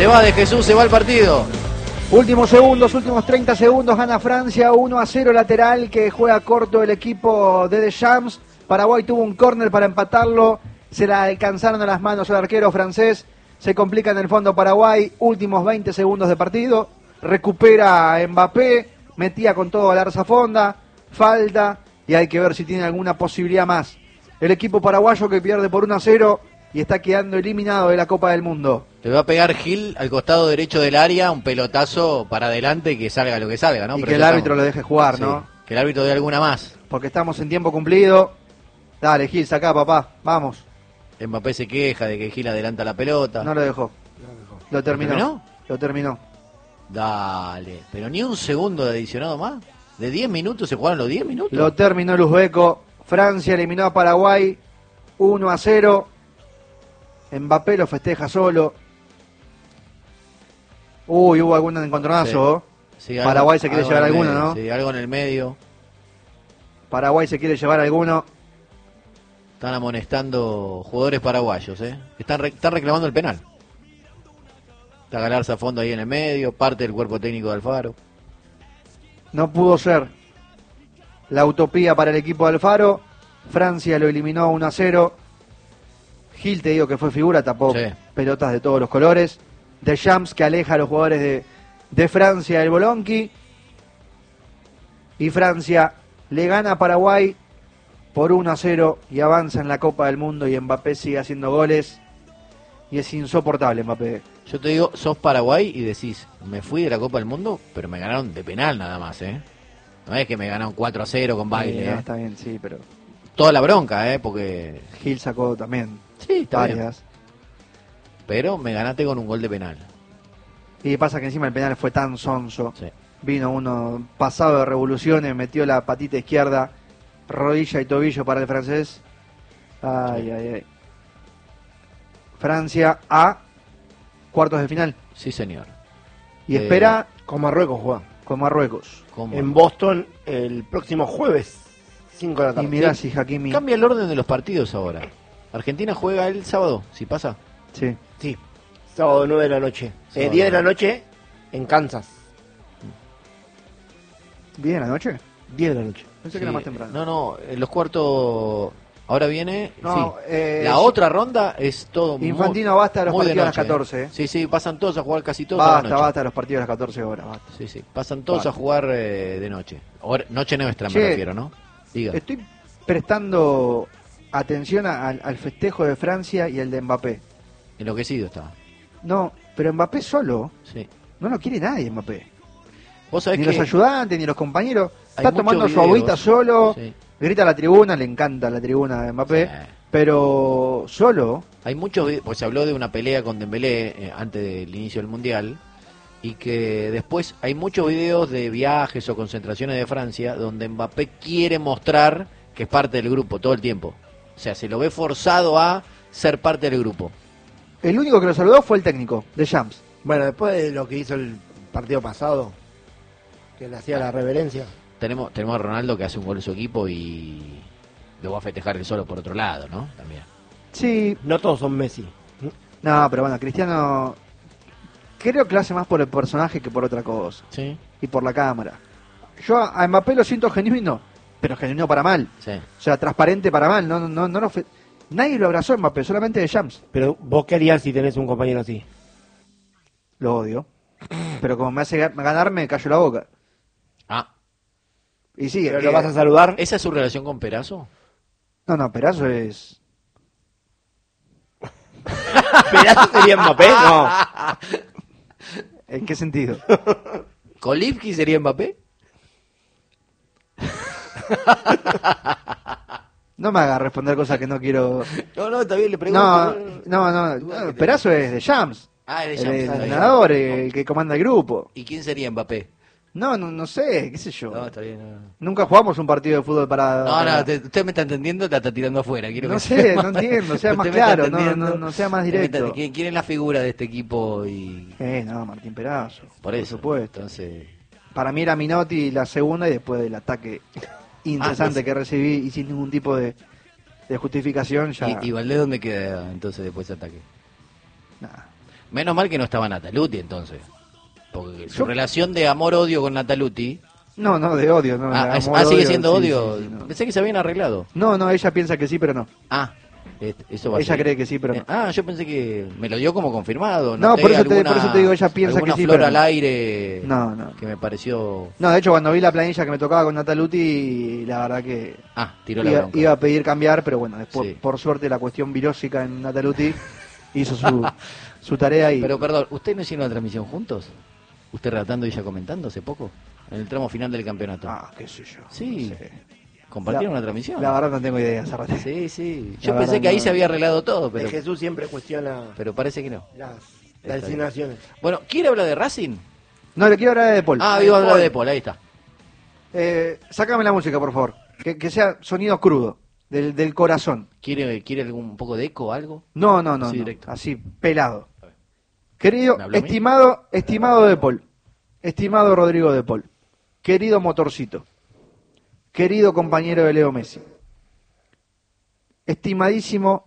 Se va de Jesús, se va el partido. Últimos segundos, últimos 30 segundos, gana Francia 1-0 lateral que juega corto el equipo de Deschamps. Paraguay tuvo un córner para empatarlo, se la alcanzaron a las manos al arquero francés, se complica en el fondo Paraguay, últimos 20 segundos de partido, recupera Mbappé, metía con todo a Larza Fonda, falta y hay que ver si tiene alguna posibilidad más. El equipo paraguayo que pierde por 1-0 y está quedando eliminado de la Copa del Mundo. Le va a pegar Gil al costado derecho del área, un pelotazo para adelante y que salga lo que salga, ¿no? Y Pero que el árbitro lo deje jugar, ¿no? Sí, que el árbitro dé alguna más. Porque estamos en tiempo cumplido. Dale, Gil, sacá, papá, vamos. Mbappé se queja de que Gil adelanta la pelota. No lo dejó. Lo terminó. ¿Lo terminó? Lo terminó. Dale, pero ni un segundo de adicionado más. ¿De 10 minutos se jugaron los 10 minutos? Lo terminó el uzbeco. Francia eliminó a Paraguay 1-0. Mbappé lo festeja solo. Uy, hubo algún encontronazo. Sí, Paraguay se quiere llevar alguno, ¿no? Sí, algo en el medio. Paraguay se quiere llevar alguno. Están amonestando jugadores paraguayos, ¿eh? Están reclamando el penal. Está Galarza a fondo ahí en el medio, parte del cuerpo técnico de Alfaro. No pudo ser la utopía para el equipo de Alfaro. Francia lo eliminó 1-0. Gil, te digo que fue figura, tapó pelotas de todos los colores. Deschamps que aleja a los jugadores de Francia del Bolonqui. Y Francia le gana a Paraguay por 1-0 y avanza en la Copa del Mundo y Mbappé sigue haciendo goles. Y es insoportable Mbappé. Yo te digo, sos Paraguay y decís, me fui de la Copa del Mundo, pero me ganaron de penal nada más, ¿eh? No es que me ganaron 4-0 con baile, no, está bien, sí, pero... Toda la bronca, porque... Gil sacó también varias. Bien. Pero me ganaste con un gol de penal. Y pasa que encima el penal fue tan sonso. Sí. Vino uno pasado de revoluciones, metió la patita izquierda, rodilla y tobillo para el francés. Ay. Francia a cuartos de final. Sí, señor. Y espera... Con Marruecos, Juan. Con Marruecos. ¿Cómo? En Boston el próximo jueves, 5 de la tarde. Y mirá si Hakimi... Cambia el orden de los partidos ahora. Argentina juega el sábado, si pasa. Sí. Sí, sábado 9 de la noche. 10 de la noche en Kansas. ¿Bien la noche? 10 de la noche. Pensé que era más temprano. No, en los cuartos... Ahora viene... No, la otra ronda es todo Infantino basta los partidos a las 14. Sí, pasan todos a jugar casi todos a la noche. Basta los partidos a las 14 horas. Basta. Sí, pasan todos a jugar de noche. Noche nuestra me refiero, ¿no? Diga. Estoy prestando atención al festejo de Francia y el de Mbappé. Enloquecido estaba. No, pero Mbappé solo. Sí. No lo quiere nadie Mbappé. ¿Vos sabés ni que los ayudantes, ni los compañeros. hay Está tomando muchos su agüita videos, solo. sí. Grita a la tribuna, le encanta la tribuna de Mbappé. Sí. Pero solo. Hay muchos videos, pues se habló de una pelea con Dembélé antes del inicio del Mundial. Y que después hay muchos videos de viajes o concentraciones de Francia donde Mbappé quiere mostrar que es parte del grupo todo el tiempo. O sea, se lo ve forzado a ser parte del grupo. El único que lo saludó fue el técnico, Deschamps. Bueno, después de lo que hizo el partido pasado, que le hacía la reverencia. Tenemos a Ronaldo que hace un gol en su equipo y lo va a festejar él solo por otro lado, ¿no? También. Sí. No todos son Messi. No, pero bueno, Cristiano creo que lo hace más por el personaje que por otra cosa. Sí. Y por la cámara. Yo a Mbappé lo siento genuino, pero genuino para mal. Sí. O sea, transparente para mal. Nadie lo abrazó a Mbappé, solamente Deschamps. Pero vos qué harías si tenés un compañero así. Lo odio. Pero como me hace ganar, me callo la boca. Ah. Y sí, ¿Pero lo vas a saludar? ¿Esa es su relación con Perazo? No, Perazo es... ¿Perazo sería Mbappé? No. ¿En qué sentido? ¿Kolivki sería Mbappé? No me haga responder cosas que no quiero... No, está bien, le pregunto. No, Perazo es de Shams. Ah, es El de Shams. entrenador, el que comanda el grupo. ¿Y quién sería Mbappé? No sé, qué sé yo. No, está bien. No. Nunca jugamos un partido de fútbol para... Usted me está entendiendo, la está tirando afuera. No entiendo, sea más claro, no sea más directo. ¿Quién es la figura de este equipo? Martín Perazo. Por supuesto. Entonces... Para mí era Minotti la segunda y después del ataque incesante que recibí y sin ningún tipo de justificación ya... ¿Y Valdés dónde queda entonces después de ese ataque? Nada. Menos mal que no estaba Nataluti entonces. Porque su relación de amor-odio con Nataluti... No, de odio. No, de amor, sigue siendo odio. Sí, no. Pensé que se habían arreglado. No, ella piensa que sí, pero no. Eso va a Ella ser. cree que sí, pero no. Yo pensé que me lo dio como confirmado. No, por eso te digo, ella piensa que sí, flor pero al no. aire No. que me pareció... No, de hecho, cuando vi la planilla que me tocaba con Nataluti, la verdad que tiró la bronca. iba a pedir cambiar, pero bueno, después, Sí. por suerte, la cuestión virósica en Nataluti hizo su tarea y... Pero perdón, ¿ustedes no hicieron la transmisión juntos? ¿Usted relatando y ella comentando hace poco? En el tramo final del campeonato. qué sé yo. Sí. No sé. ¿Compartieron una transmisión? La verdad no tengo idea, Zarate. Sí. La Yo pensé verdad que ahí no. se había arreglado todo, pero Jesús siempre cuestiona parece que no. las bien. designaciones. Bueno, ¿quiere hablar de Racing? No, le quiero hablar de De Paul. Iba a hablar de Paul, ahí está. Sácame la música, por favor. Que sea sonido crudo, del corazón. ¿Quiere un poco de eco o algo? No. Así No. directo. Así, pelado. Querido, ¿Me habló a mí? estimado De Paul, estimado Rodrigo De Paul, querido motorcito, querido compañero de Leo Messi, estimadísimo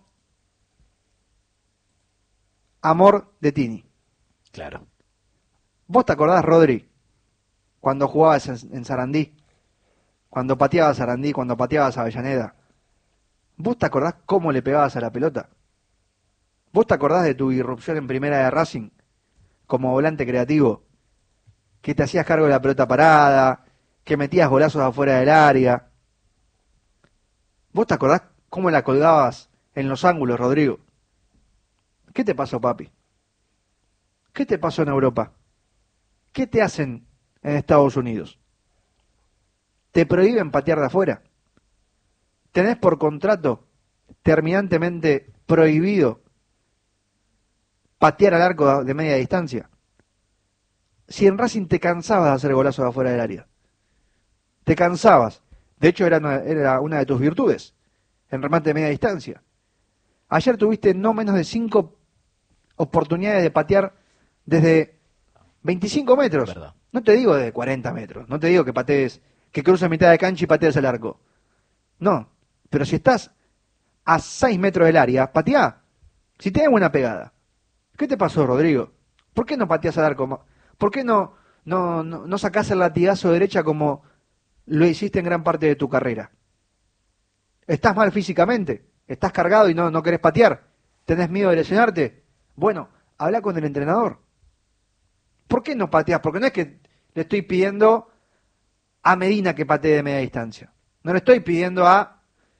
amor de Tini. Claro. ¿Vos te acordás, Rodri, cuando jugabas en Sarandí? Cuando pateabas Sarandí, cuando pateabas Avellaneda. ¿Vos te acordás cómo le pegabas a la pelota? ¿Vos te acordás de tu irrupción en primera de Racing como volante creativo? Que te hacías cargo de la pelota parada, que metías golazos afuera del área. ¿Vos te acordás cómo la colgabas en los ángulos, Rodrigo? ¿Qué te pasó, papi? ¿Qué te pasó en Europa? ¿Qué te hacen en Estados Unidos? ¿Te prohíben patear de afuera? ¿Tenés por contrato terminantemente prohibido patear al arco de media distancia? Si en Racing te cansabas de hacer golazos de afuera del área. Te cansabas. De hecho, era una de tus virtudes, en remate de media distancia. Ayer tuviste no menos de 5 oportunidades de patear desde 25 metros. Verdad. No te digo de 40 metros. No te digo que patees, que cruces mitad de cancha y patees el arco. No. Pero si estás a 6 metros del área, pateá. Si tenés buena pegada. ¿Qué te pasó, Rodrigo? ¿Por qué no pateás al arco? ¿Por qué no sacás el latigazo de derecha como lo hiciste en gran parte de tu carrera? ¿Estás mal físicamente? ¿Estás cargado y no querés patear? ¿Tenés miedo de lesionarte? Bueno, habla con el entrenador. ¿Por qué no pateás? Porque no es que le estoy pidiendo a Medina que patee de media distancia. No le estoy pidiendo a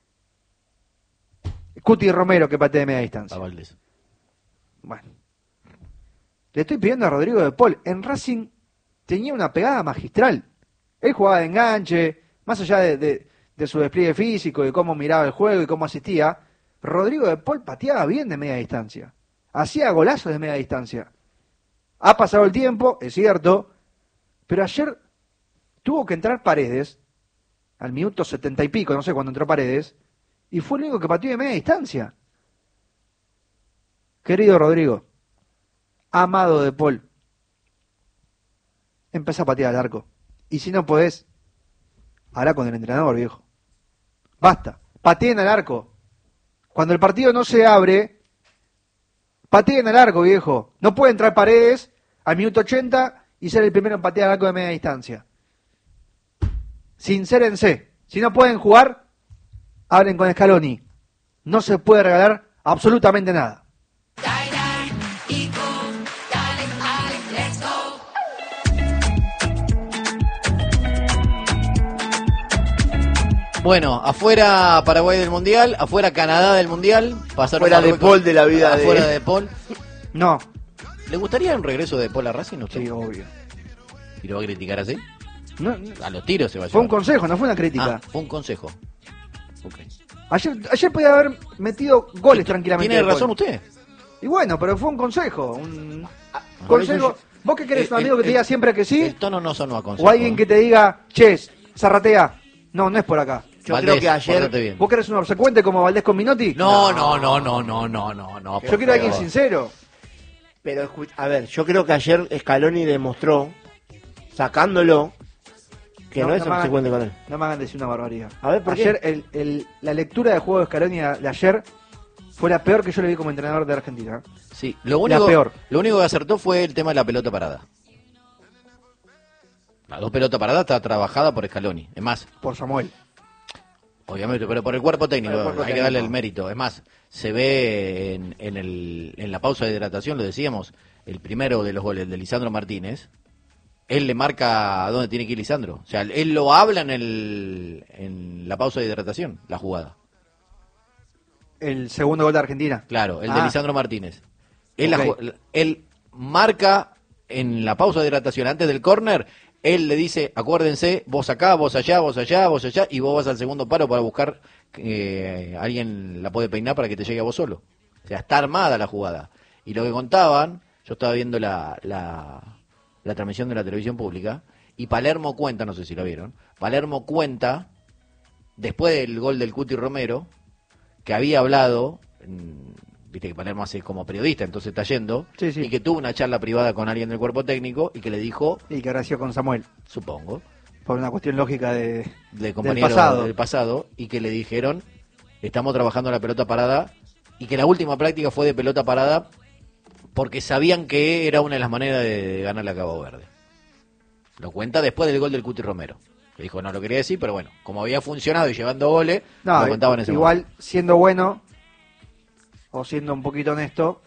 Cuti Romero que patee de media distancia. A Valdés. Bueno. Le estoy pidiendo a Rodrigo De Paul. En Racing tenía una pegada magistral. Él jugaba de enganche, más allá de su despliegue físico, de cómo miraba el juego y cómo asistía. Rodrigo De Paul pateaba bien de media distancia. Hacía golazos de media distancia. Ha pasado el tiempo, es cierto, pero ayer tuvo que entrar Paredes, al minuto 70 y pico, no sé cuándo entró Paredes, y fue el único que pateó de media distancia. Querido Rodrigo, amado De Paul, empezá a patear al arco. Y si no podés, habla con el entrenador, viejo. Basta, pateen al arco. Cuando el partido no se abre, pateen al arco, viejo. No puede entrar Paredes al minuto 80 y ser el primero en patear al arco de media distancia. Sincérense. Si no pueden jugar, hablen con Scaloni. No se puede regalar absolutamente nada. Bueno, afuera Paraguay del Mundial, afuera Canadá del Mundial, pasaron Fuera de Marruecos, Paul de la vida afuera de... de Paul. No, ¿Le gustaría un regreso de Paul a Racing usted? sí, obvio. ¿Y lo va a criticar así? No, A los tiros se va a fue un llevar. consejo, no fue una crítica. Fue un consejo. Ok. Ayer podía haber metido goles tranquilamente. Tiene De Paul. razón usted. Y bueno, pero fue un consejo. Un Por consejo. eso ¿Vos qué querés? ¿Un amigo que te diga siempre que sí? El tono no sonó a consejo. ¿O alguien que te diga, che, Zarratea? No, no es por acá. Yo Valdés, creo que ayer... pórtate bien. ¿Vos querés un obsecuente como Valdés con Minotti? No. Yo quiero a alguien sincero. Pero, a ver, yo creo que ayer Scaloni demostró, sacándolo, que no es me hagan- obsecuente con él. No me hagan decir una barbaridad. A ver, ¿por qué? ayer, la lectura de juego de Scaloni de ayer Fue la peor que yo le vi como entrenador de Argentina. Sí, peor. Lo único que acertó fue el tema de la pelota parada. La dos pelotas paradas está trabajada por Scaloni. Es más, Por Samuel. obviamente, pero por el cuerpo técnico, Por el cuerpo hay que darle técnico. el mérito. Es más, se ve en la pausa de hidratación, lo decíamos, el primero de los goles de Lisandro Martínez. Él le marca a dónde tiene que ir Lisandro. O sea, él lo habla en la pausa de hidratación, la jugada. El segundo gol de Argentina. Claro, el de Lisandro Martínez. Él, Ok. él marca en la pausa de hidratación antes del córner, él le dice, acuérdense, vos acá, vos allá, vos allá, vos allá, y vos vas al segundo palo para buscar alguien la puede peinar para que te llegue a vos solo. O sea, está armada la jugada. Y lo que contaban, yo estaba viendo la transmisión de la televisión pública, y Palermo cuenta, no sé si lo vieron, Palermo cuenta, después del gol del Cuti Romero, que había hablado, viste que Palermo hace como periodista, entonces está yendo, Sí, sí. y que tuvo una charla privada con alguien del cuerpo técnico y que le dijo, Y que ahora ha sido con Samuel. supongo, Por una cuestión lógica de compañero del pasado. del pasado, y que le dijeron, estamos trabajando la pelota parada, y que la última práctica fue de pelota parada porque sabían que era una de las maneras de ganarle a Cabo Verde. Lo cuenta después del gol del Cuti Romero. Le dijo, no lo quería decir, pero bueno, como había funcionado y llevando goles, No, lo contaba en ese igual momento. siendo bueno o siendo un poquito honesto,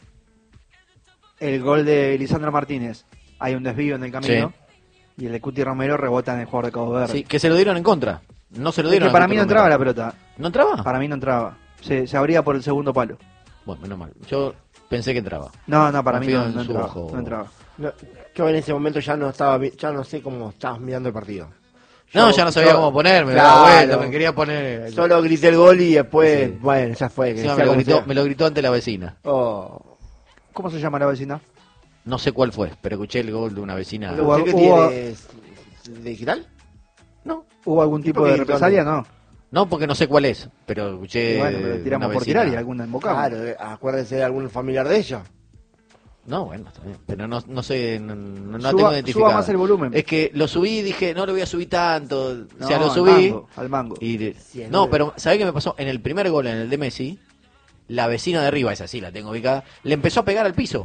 el gol de Lisandro Martínez, hay un desvío en el camino y el de Cuti Romero rebota en el jugador de Cabo Verde. Sí, que se lo dieron en contra. No se lo Es dieron que a para Cuti mí no Romero. entraba la pelota. ¿No entraba? Para mí no entraba. Se abría por el segundo palo. Bueno, menos mal. Yo pensé que entraba. No, para mí Confío no, en no su entraba, ojo. no entraba. No, yo en ese momento ya no estaba, ya no sé cómo estabas mirando el partido. No, Yo- ya no sabía yo- cómo ponerme. Claro. Claro, vuelta, me quería poner. Solo grité el gol y después, Sí. bueno, ya fue. Que Encima sea como sea. me lo gritó ante la vecina. Oh. ¿Cómo se llama la vecina? No sé cuál fue, pero escuché el gol de una vecina. Hubo- ¿Usted qué hubo- tiene? ¿Digital? No, ¿Hubo algún tipo qué de gritó represalia? antes? No. no porque no sé cuál es, pero escuché. Y bueno, pero tiramos una por vecina. tirar y alguna embocamos. Claro, acuérdese de algún familiar de ella. No, bueno, está bien. Pero no sé, no Suba- tengo identificado. suba más el volumen. Es que lo subí y dije, no lo voy a subir tanto. No, o sea, lo al subí. mango, al mango. Sí, No, no. pero ¿sabés qué me pasó? En el primer gol, en el de Messi, la vecina de arriba, esa sí la tengo ubicada, le empezó a pegar al piso.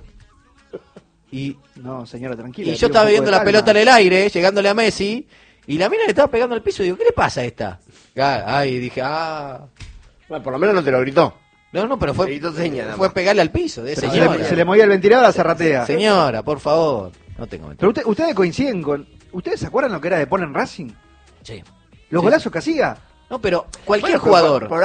Y, No, señora, tranquila. y yo estaba viendo la pelota en el aire, llegándole a Messi, y la mina le estaba pegando al piso y digo, ¿qué le pasa a esta? Ay, dije, Bueno, por lo menos no te lo gritó. No, pero Le fue, gritó seña, nada fue más. pegarle al piso, de Pero señora. se le movía el ventilador, se ratea. Señora, por favor. No tengo Pero ustedes coinciden con... ¿Ustedes se acuerdan lo que era de Paul en Racing? Sí. Los Sí. golazos que hacía. No, pero cualquier Bueno, pero jugador. por